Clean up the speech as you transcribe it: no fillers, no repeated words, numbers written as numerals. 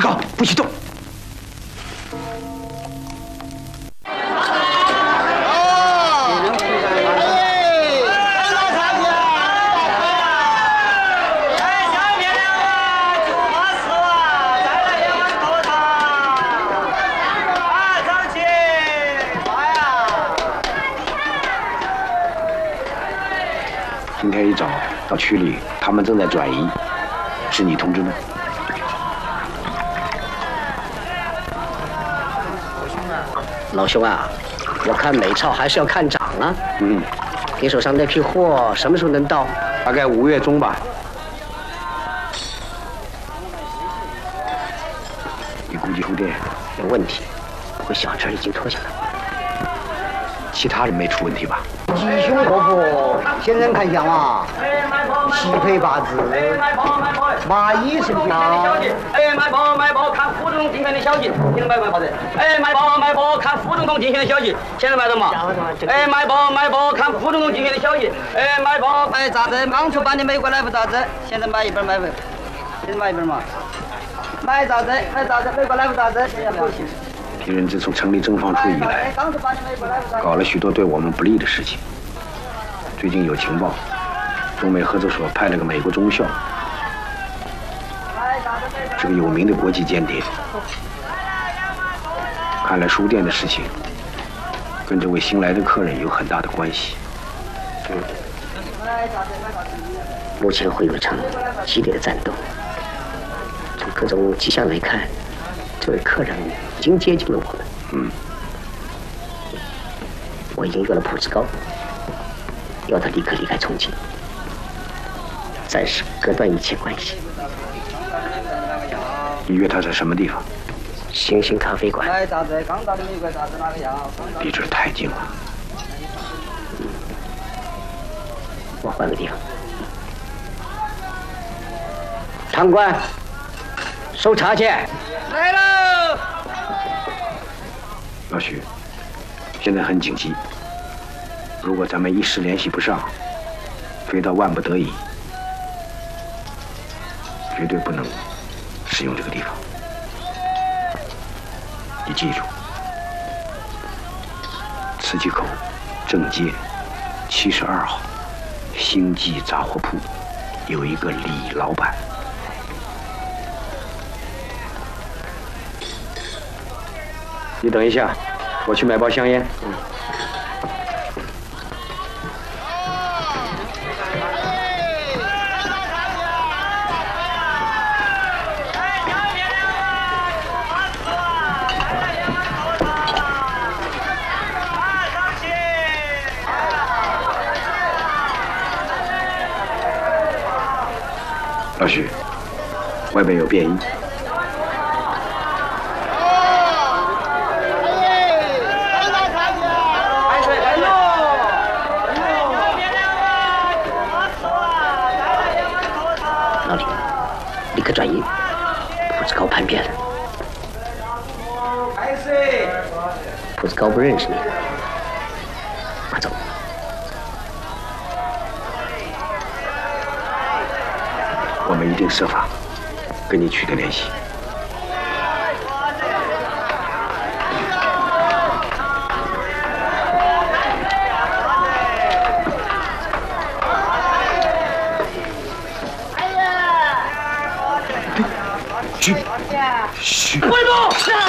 搞，不许动！今天一早到区里，他们正在转移，是你通知的。 老兄啊，我看美钞还是要看涨啊。 嗯， 你手上那批货什么时候能到？ 大概5月中吧。你估计后店有问题，我小陈已经脱下来。 其他人没出问题吧？ 吉凶祸福，先生看相嘛，喜配八字，马衣生肖。 买包看附中今天的消息，现在买包的。买包看附中同今天的消息，现在买的嘛。买包看附中同今天的消息。买杂志，刚出版的美国来福杂志，现在买一本现在买一本嘛。买杂志，美国来福杂志，现在不行。 敌人自从成立政防处以来，搞了许多对我们不利的事情。最近有情报，中美合作所派了个美国中校，是个有名的国际间谍。看来书店的事情跟这位新来的客人有很大的关系。 目前会有一场激烈的战斗。从各种迹象来看，这位客人已经接近了我们。我已经约了普志高，要他立刻离开重庆，暂时割断一切关系。 你约他在什么地方？ 星星咖啡馆。 离这儿太近了。 我换个地方。堂官，收茶去。 来喽！ 老许，现在很紧急，如果咱们一时联系不上，非到万不得已，绝对不能使用这个地方。你记住，磁器口正街72号星际杂货铺有一个李老板。你等一下，我去买包香烟。老许，外面有便衣。 老李，立刻转移，普志高叛变了。普志高不认识你，快走。 我们一定设法跟你取得联系。嘘，嘘。 快走！